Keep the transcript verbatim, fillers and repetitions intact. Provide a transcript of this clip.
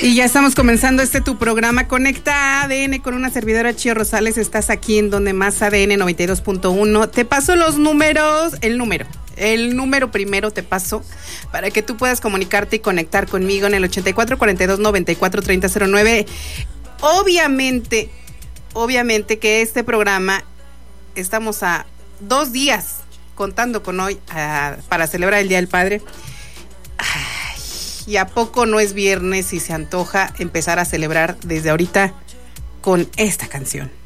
Y ya estamos comenzando este tu programa Conecta A D N con una servidora, Chío Rosales. Estás aquí en Donde Más A D N noventa y dos punto uno. Te paso los números, el número. El número primero te paso para que tú puedas comunicarte y conectar conmigo en el ochenta y cuatro cuarenta y dos noventa y cuatro treinta cero nueve. Obviamente, obviamente que este programa estamos a dos días contando con hoy a, para celebrar el Día del Padre. Ay, y a poco no es viernes y se antoja empezar a celebrar desde ahorita con esta canción.